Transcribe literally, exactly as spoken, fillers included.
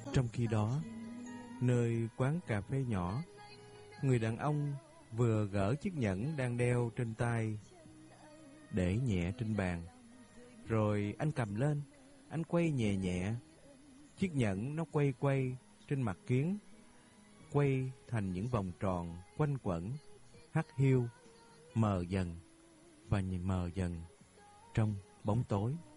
Trong khi đó, nơi quán cà phê nhỏ, người đàn ông vừa gỡ chiếc nhẫn đang đeo trên tay, để nhẹ trên bàn. Rồi anh cầm lên, anh quay nhẹ nhẹ. Chiếc nhẫn nó quay quay trên mặt kiếng, quay thành những vòng tròn quanh quẩn, hắt hiu, mờ dần và mờ dần trong bóng tối.